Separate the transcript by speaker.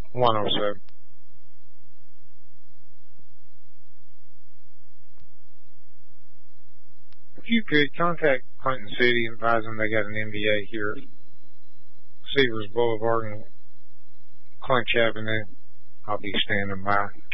Speaker 1: 107. If you could, contact Clinton City and advise them they got an NBA here at Seavers Boulevard and Clinch Avenue. I'll be standing by.